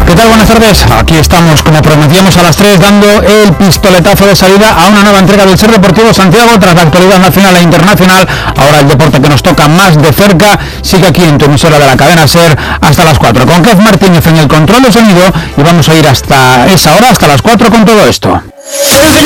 ¿Qué tal? Buenas tardes. Aquí estamos, como prometíamos, a las 3, dando el pistoletazo de salida a una nueva entrega del Ser Deportivo Santiago tras la actualidad nacional e internacional. Ahora el deporte que nos toca más de cerca sigue aquí en tu emisora de la cadena Ser hasta las 4, con Kev Martínez en el control de sonido, y vamos a ir hasta esa hora, hasta las 4, con todo esto.